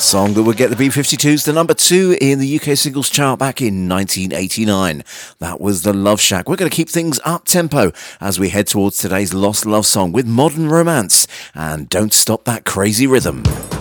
song that would get the B-52s to number 2 in the UK singles chart back in 1989. That was The Love Shack. We're going to keep things up-tempo as we head towards today's Lost Love song with Modern Romance and Don't Stop That Crazy Rhythm.